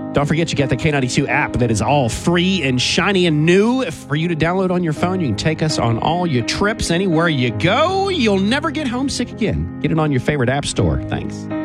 Don't forget, you got the K92 app that is all free and shiny and new for you to download on your phone. You can take us on all your trips anywhere you go. You'll never get homesick again. Get it on your favorite app store. Thanks.